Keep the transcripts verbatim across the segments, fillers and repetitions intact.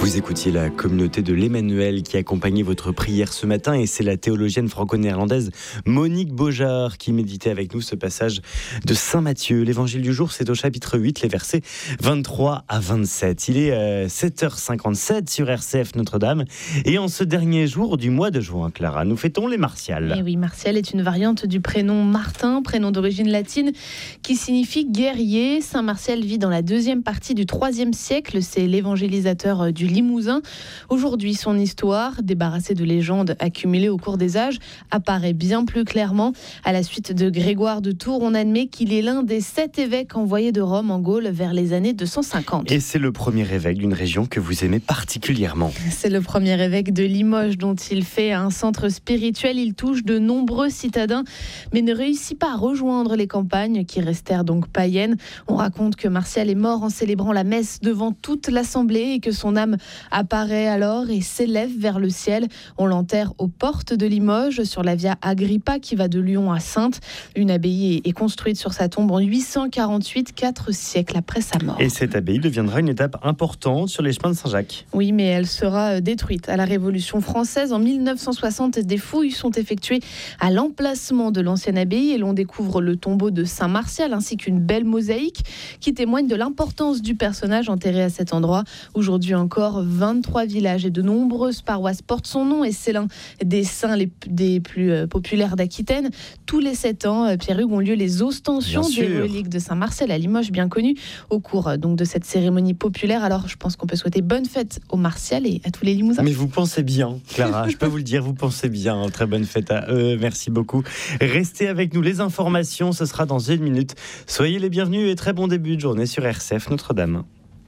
Vous écoutiez la communauté de l'Emmanuel qui accompagnait votre prière ce matin et c'est la théologienne franco-néerlandaise Monique Beaujard qui méditait avec nous ce passage de Saint Matthieu. L'évangile du jour, c'est au chapitre huit, les versets vingt-trois à vingt-sept. Il est euh, sept heures cinquante-sept sur R C F Notre-Dame et en ce dernier jour du mois de juin, Clara, nous fêtons les Martials. Et oui, Martial est une variante du prénom Martin, prénom d'origine latine qui signifie guerrier. Saint Martial vit dans la deuxième partie du troisième siècle, c'est l'évangélisateur du Limousin. Aujourd'hui, son histoire, débarrassée de légendes accumulées au cours des âges, apparaît bien plus clairement. À la suite de Grégoire de Tours, on admet qu'il est l'un des sept évêques envoyés de Rome en Gaule vers les années deux cent cinquante. Et c'est le premier évêque d'une région que vous aimez particulièrement. C'est le premier évêque de Limoges dont il fait un centre spirituel. Il touche de nombreux citadins, mais ne réussit pas à rejoindre les campagnes qui restèrent donc païennes. On raconte que Martial est mort en célébrant la messe devant toute l'assemblée et que son âme apparaît alors et s'élève vers le ciel. On l'enterre aux portes de Limoges, sur la Via Agrippa qui va de Lyon à Saintes. Une abbaye est construite sur sa tombe en huit cent quarante-huit, quatre siècles après sa mort. Et cette abbaye deviendra une étape importante sur les chemins de Saint-Jacques. Oui, mais elle sera détruite à la Révolution française. En mille neuf cent soixante, des fouilles sont effectuées à l'emplacement de l'ancienne abbaye et l'on découvre le tombeau de Saint Martial ainsi qu'une belle mosaïque qui témoigne de l'importance du personnage enterré à cet endroit. Aujourd'hui encore, vingt-trois villages et de nombreuses paroisses portent son nom et c'est l'un des saints les, des plus euh, populaires d'Aquitaine. Tous les sept ans, euh, Pierre-Hugues, ont lieu les ostensions des reliques de Saint Martial à Limoges, bien connu, au cours euh, donc, de cette cérémonie populaire. Alors, je pense qu'on peut souhaiter bonne fête aux Martial et à tous les Limousins. Mais vous pensez bien, Clara, je peux vous le dire, vous pensez bien. Très bonne fête à eux, merci beaucoup. Restez avec nous, les informations, ce sera dans une minute. Soyez les bienvenus et très bon début de journée sur R C F Notre-Dame.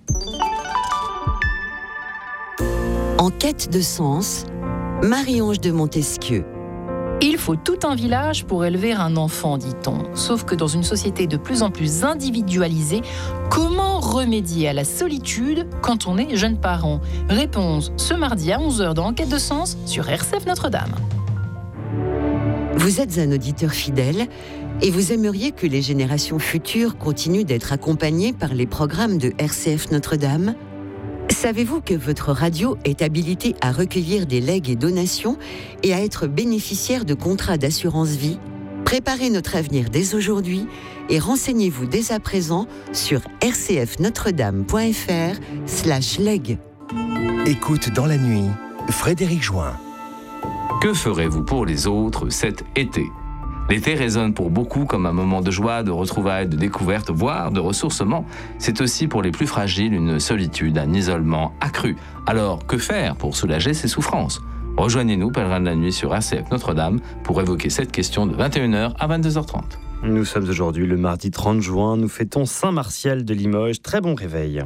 En quête de sens, Marie-Ange de Montesquieu. Il faut tout un village pour élever un enfant, dit-on. Sauf que dans une société de plus en plus individualisée, comment remédier à la solitude quand on est jeune parent ? Réponse ce mardi à onze heures dans En quête de sens sur R C F Notre-Dame. Vous êtes un auditeur fidèle et vous aimeriez que les générations futures continuent d'être accompagnées par les programmes de R C F Notre-Dame ? Savez-vous que votre radio est habilitée à recueillir des legs et donations et à être bénéficiaire de contrats d'assurance vie ? Préparez notre avenir dès aujourd'hui et renseignez-vous dès à présent sur rcfnotredame.fr slash leg. Écoute dans la nuit, Frédéric Join. Que ferez-vous pour les autres cet été ? L'été résonne pour beaucoup comme un moment de joie, de retrouvailles, de découverte, voire de ressourcement. C'est aussi pour les plus fragiles une solitude, un isolement accru. Alors, que faire pour soulager ces souffrances ? Rejoignez-nous, pèlerins de la nuit sur R C F Notre-Dame, pour évoquer cette question de vingt et une heures à vingt-deux heures trente. Nous sommes aujourd'hui le mardi trente juin, nous fêtons Saint Martial de Limoges. Très bon réveil.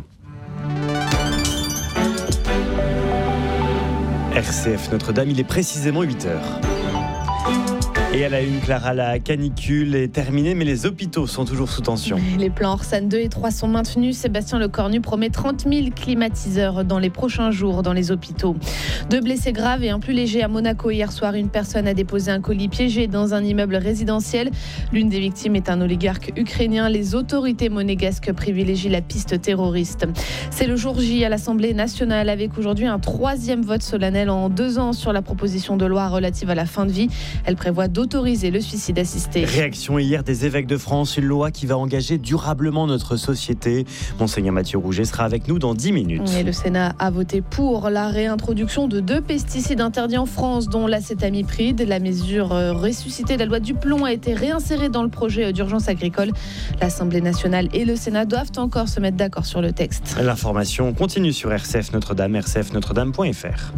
R C F Notre-Dame, il est précisément huit heures. Et à la une, Clara, la canicule est terminée, mais les hôpitaux sont toujours sous tension. Les plans Orsan deux et trois sont maintenus. Sébastien Lecornu promet trente mille climatiseurs dans les prochains jours dans les hôpitaux. Deux blessés graves et un plus léger à Monaco. Hier soir, une personne a déposé un colis piégé dans un immeuble résidentiel. L'une des victimes est un oligarque ukrainien. Les autorités monégasques privilégient la piste terroriste. C'est le jour J à l'Assemblée nationale avec aujourd'hui un troisième vote solennel en deux ans sur la proposition de loi relative à la fin de vie. Elle prévoit d'autoriser le suicide assisté. Réaction hier des évêques de France, une loi qui va engager durablement notre société. Monseigneur Mathieu Rouget sera avec nous dans dix minutes. Et le Sénat a voté pour la réintroduction de deux pesticides interdits en France, dont l'acétamipride. La mesure ressuscitée de la loi du plomb a été réinsérée dans le projet d'urgence agricole. L'Assemblée nationale et le Sénat doivent encore se mettre d'accord sur le texte. L'information continue sur R C F Notre-Dame, r c f notre dame point f r.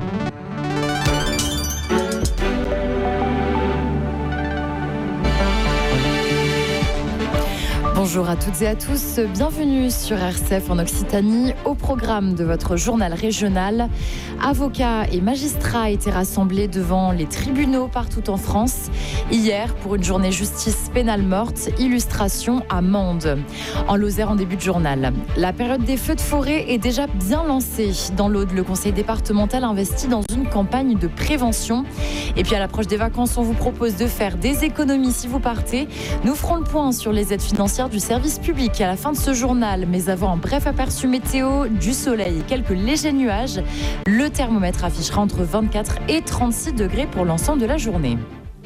Bonjour à toutes et à tous, bienvenue sur R C F en Occitanie. Au programme de votre journal régional, avocats et magistrats étaient rassemblés devant les tribunaux partout en France. Hier, pour une journée justice pénale morte, illustration à Mende. En Lozère, en début de journal. La période des feux de forêt est déjà bien lancée. Dans l'Aude, le conseil départemental investit dans une campagne de prévention. Et puis à l'approche des vacances, on vous propose de faire des économies si vous partez. Nous ferons le point sur les aides financières du du service public à la fin de ce journal. Mais avant un bref aperçu météo, du soleil et quelques légers nuages, le thermomètre affichera entre vingt-quatre et trente-six degrés pour l'ensemble de la journée.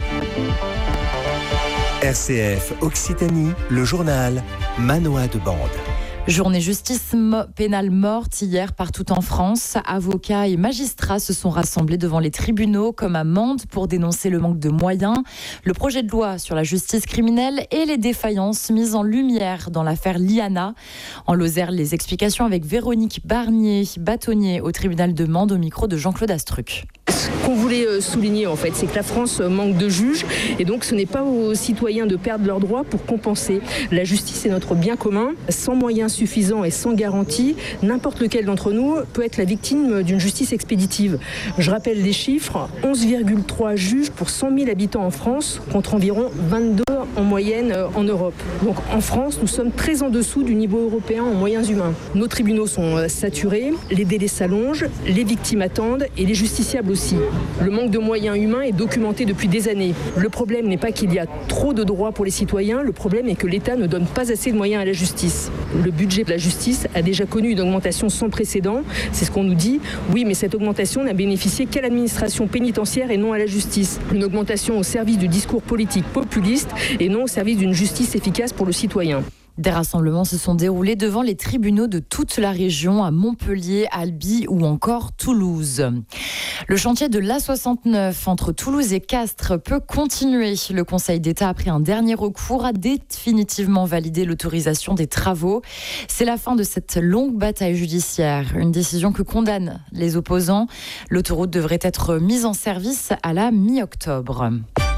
R C F Occitanie, le journal Manoa de Bande. Journée justice mo- pénale morte hier partout en France. Avocats et magistrats se sont rassemblés devant les tribunaux comme à Mende pour dénoncer le manque de moyens, le projet de loi sur la justice criminelle et les défaillances mises en lumière dans l'affaire Liana. En Lozère, les explications avec Véronique Barnier, bâtonnier au tribunal de Mende, au micro de Jean-Claude Astruc. Ce qu'on voulait souligner en fait, c'est que la France manque de juges et donc ce n'est pas aux citoyens de perdre leurs droits pour compenser. La justice est notre bien commun. Sans moyens suffisants et sans garantie, n'importe lequel d'entre nous peut être la victime d'une justice expéditive. Je rappelle les chiffres, onze virgule trois juges pour cent mille habitants en France contre environ vingt-deux en moyenne en Europe. Donc en France, nous sommes très en dessous du niveau européen en moyens humains. Nos tribunaux sont saturés, les délais s'allongent, les victimes attendent et les justiciables aussi. Le manque de moyens humains est documenté depuis des années. Le problème n'est pas qu'il y a trop de droits pour les citoyens, le problème est que l'État ne donne pas assez de moyens à la justice. Le budget de la justice a déjà connu une augmentation sans précédent, c'est ce qu'on nous dit. Oui, mais cette augmentation n'a bénéficié qu'à l'administration pénitentiaire et non à la justice. Une augmentation au service du discours politique populiste et non au service d'une justice efficace pour le citoyen. Des rassemblements se sont déroulés devant les tribunaux de toute la région, à Montpellier, Albi ou encore Toulouse. Le chantier de l'A soixante-neuf entre Toulouse et Castres peut continuer. Le Conseil d'État, après un dernier recours, a définitivement validé l'autorisation des travaux. C'est la fin de cette longue bataille judiciaire. Une décision que condamne les opposants. L'autoroute devrait être mise en service à la mi-octobre.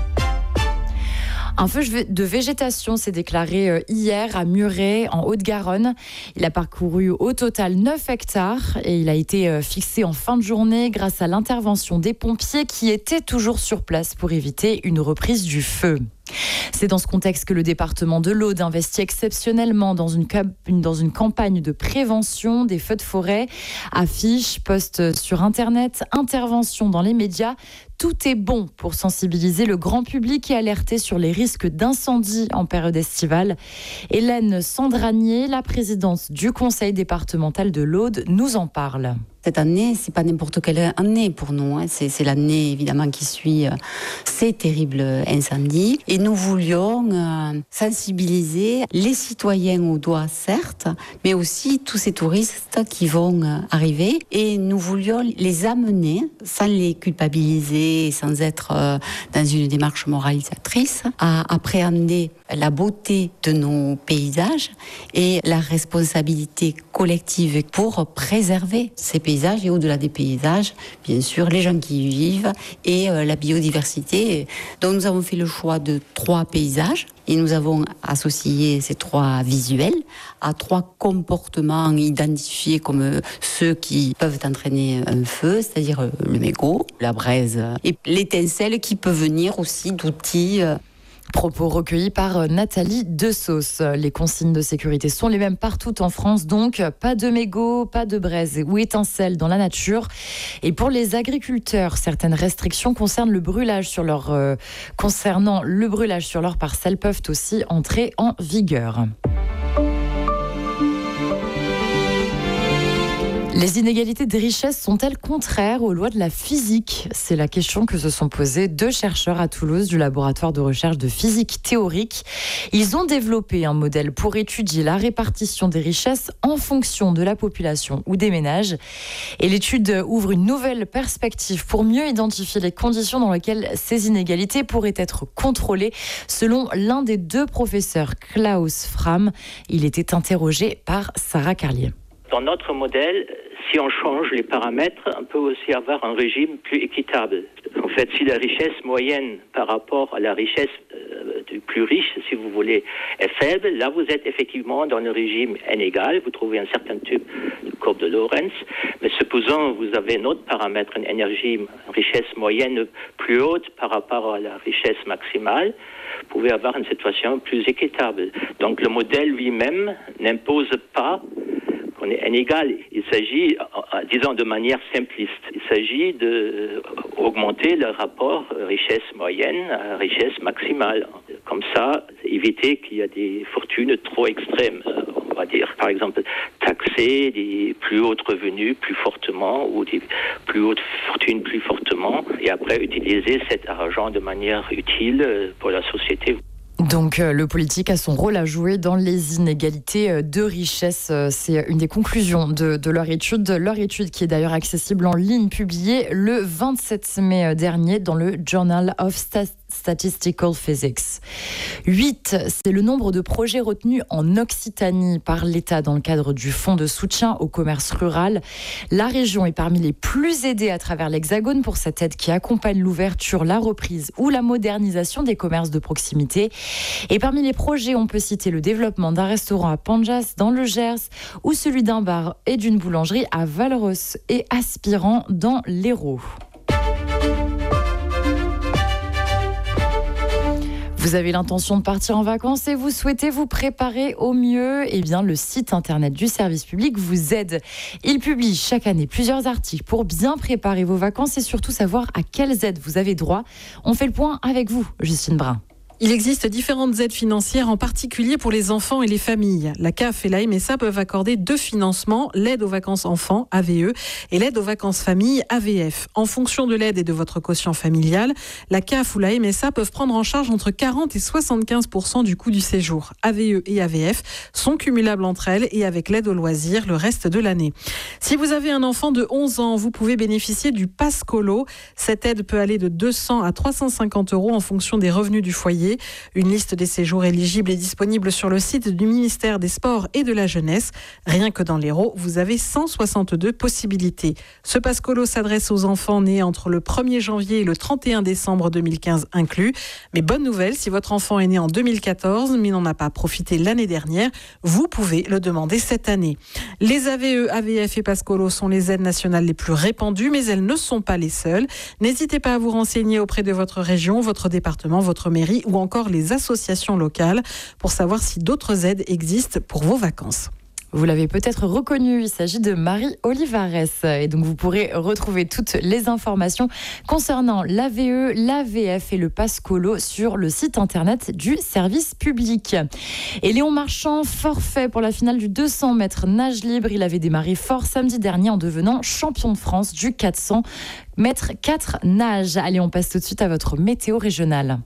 Un feu de végétation s'est déclaré hier à Muret, en Haute-Garonne. Il a parcouru au total neuf hectares et il a été fixé en fin de journée grâce à l'intervention des pompiers qui étaient toujours sur place pour éviter une reprise du feu. C'est dans ce contexte que le département de l'Aude investit exceptionnellement dans une, cap- dans une campagne de prévention des feux de forêt. Affiches, posts sur Internet, interventions dans les médias. Tout est bon pour sensibiliser le grand public et alerter sur les risques d'incendie en période estivale. Hélène Sandranier, la présidente du conseil départemental de l'Aude, nous en parle. Cette année, c'est pas n'importe quelle année pour nous. Hein. C'est, c'est l'année évidemment qui suit euh, ces terribles incendies. Et nous voulions euh, sensibiliser les citoyens aux doigts, certes, mais aussi tous ces touristes qui vont euh, arriver. Et nous voulions les amener, sans les culpabiliser, sans être euh, dans une démarche moralisatrice, à appréhender la beauté de nos paysages et la responsabilité collective pour préserver ces paysages et au-delà des paysages, bien sûr, les gens qui y vivent et euh, la biodiversité. Donc nous avons fait le choix de trois paysages et nous avons associé ces trois visuels à trois comportements identifiés comme ceux qui peuvent entraîner un feu, c'est-à-dire le mégot, la braise et l'étincelle qui peut venir aussi d'outils. Euh, Propos recueillis par Nathalie Desauce. Les consignes de sécurité sont les mêmes partout en France, donc pas de mégots, pas de braise ou étincelles dans la nature. Et pour les agriculteurs, certaines restrictions concernent le brûlage sur leur, euh, concernant le brûlage sur leurs parcelles peuvent aussi entrer en vigueur. Les inégalités de richesse sont-elles contraires aux lois de la physique ? C'est la question que se sont posées deux chercheurs à Toulouse du laboratoire de recherche de physique théorique. Ils ont développé un modèle pour étudier la répartition des richesses en fonction de la population ou des ménages. Et l'étude ouvre une nouvelle perspective pour mieux identifier les conditions dans lesquelles ces inégalités pourraient être contrôlées, selon l'un des deux professeurs, Klaus Fram. Il était interrogé par Sarah Carlier. Dans notre modèle, si on change les paramètres, on peut aussi avoir un régime plus équitable. En fait, si la richesse moyenne par rapport à la richesse euh, du plus riche, si vous voulez, est faible, là vous êtes effectivement dans le régime inégal, vous trouvez un certain type de courbe de Lorentz, mais supposons vous avez un autre paramètre, une énergie, une richesse moyenne plus haute par rapport à la richesse maximale, vous pouvez avoir une situation plus équitable. Donc le modèle lui-même n'impose pas qu'on est inégal. Il s'agit, disons de manière simpliste, il s'agit d'augmenter le rapport richesse moyenne à richesse maximale. Comme ça, éviter qu'il y ait des fortunes trop extrêmes. On va dire, par exemple, taxer des plus hautes revenus plus fortement ou des plus hautes fortunes plus fortement et après utiliser cet argent de manière utile pour la société. Donc euh, le politique a son rôle à jouer dans les inégalités de richesse. Euh, c'est une des conclusions de, de leur étude. Leur étude qui est d'ailleurs accessible en ligne, publiée le vingt-sept mai dernier dans le Journal of Statistics. Statistical Physics. huit, c'est le nombre de projets retenus en Occitanie par l'État dans le cadre du Fonds de soutien au commerce rural. La région est parmi les plus aidées à travers l'Hexagone pour cette aide qui accompagne l'ouverture, la reprise ou la modernisation des commerces de proximité. Et parmi les projets, on peut citer le développement d'un restaurant à Panjas dans le Gers ou celui d'un bar et d'une boulangerie à Valros et Aspirant dans l'Hérault. Vous avez l'intention de partir en vacances et vous souhaitez vous préparer au mieux, eh bien le site internet du service public vous aide. Il publie chaque année plusieurs articles pour bien préparer vos vacances et surtout savoir à quelles aides vous avez droit. On fait le point avec vous, Justine Brun. Il existe différentes aides financières, en particulier pour les enfants et les familles. La C A F et la M S A peuvent accorder deux financements, l'aide aux vacances enfants, A V E, et l'aide aux vacances familles, A V F. En fonction de l'aide et de votre quotient familial, la C A F ou la M S A peuvent prendre en charge entre quarante et soixante-quinze pour cent du coût du séjour. A V E et A V F sont cumulables entre elles et avec l'aide au loisir le reste de l'année. Si vous avez un enfant de onze ans, vous pouvez bénéficier du Pass Colo. Cette aide peut aller de deux cents à trois cent cinquante euros en fonction des revenus du foyer. Une liste des séjours éligibles est disponible sur le site du ministère des Sports et de la Jeunesse. Rien que dans l'Hérault, vous avez cent soixante-deux possibilités. Ce Pass Colo s'adresse aux enfants nés entre le premier janvier et le trente et un décembre deux mille quinze inclus. Mais bonne nouvelle, si votre enfant est né en deux mille quatorze mais n'en a pas profité l'année dernière, vous pouvez le demander cette année. Les A V E, A V F et Pass Colo sont les aides nationales les plus répandues, mais elles ne sont pas les seules. N'hésitez pas à vous renseigner auprès de votre région, votre département, votre mairie ou encore les associations locales pour savoir si d'autres aides existent pour vos vacances. Vous l'avez peut-être reconnu, il s'agit de Marie Olivares. Et donc vous pourrez retrouver toutes les informations concernant l'A V E, l'A V F et le Pass Colo sur le site internet du service public. Et Léon Marchand, forfait pour la finale du deux cents mètres nage libre. Il avait démarré fort samedi dernier en devenant champion de France du quatre cents mètres quatre nage. Allez, on passe tout de suite à votre météo régionale.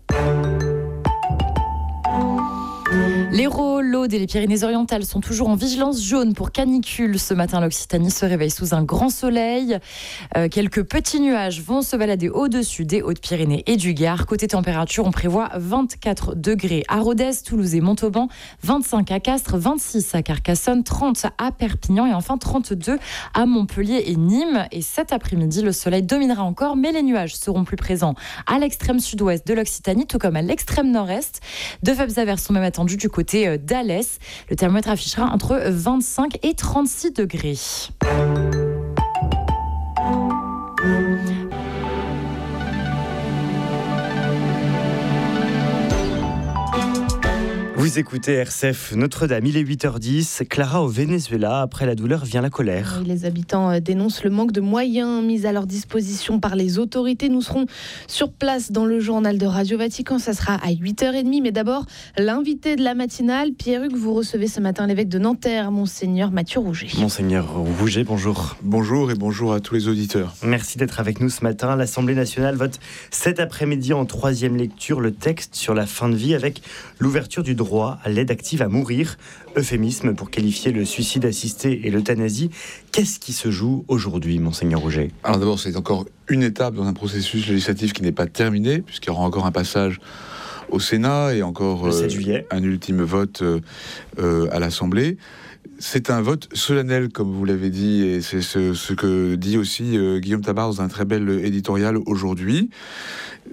L'Hérault, l'Aude et les Pyrénées-Orientales sont toujours en vigilance jaune pour canicule. Ce matin, l'Occitanie se réveille sous un grand soleil. Euh, quelques petits nuages vont se balader au-dessus des Hautes-Pyrénées et du Gard. Côté température, on prévoit vingt-quatre degrés à Rodez, Toulouse et Montauban, vingt-cinq à Castres, vingt-six à Carcassonne, trente à Perpignan et enfin trente-deux à Montpellier et Nîmes. Et cet après-midi, le soleil dominera encore, mais les nuages seront plus présents à l'extrême sud-ouest de l'Occitanie, tout comme à l'extrême nord-est. De faibles averses sont même attendues du côté d'Alès. Le thermomètre affichera entre vingt-cinq et trente-six degrés. Vous écoutez R C F Notre-Dame, il est huit heures dix. Clara, au Venezuela, après la douleur vient la colère. Oui, les habitants dénoncent le manque de moyens mis à leur disposition par les autorités. Nous serons sur place dans le journal de Radio Vatican. Ça sera à huit heures trente. Mais d'abord, l'invité de la matinale, Pierre-Hugues, vous recevez ce matin l'évêque de Nanterre, Monseigneur Mathieu Rouget. Monseigneur Rouget, bonjour. Bonjour et bonjour à tous les auditeurs. Merci d'être avec nous ce matin. L'Assemblée nationale vote cet après-midi en troisième lecture le texte sur la fin de vie avec l'ouverture du droit à l'aide active à mourir, euphémisme pour qualifier le suicide assisté et l'euthanasie. Qu'est-ce qui se joue aujourd'hui, Monseigneur Rouget ? Alors d'abord, c'est encore une étape dans un processus législatif qui n'est pas terminé, puisqu'il y aura encore un passage au Sénat et encore euh, un ultime vote euh, euh, à l'Assemblée. C'est un vote solennel, comme vous l'avez dit, et c'est ce, ce que dit aussi euh, Guillaume Tabar dans un très bel éditorial aujourd'hui.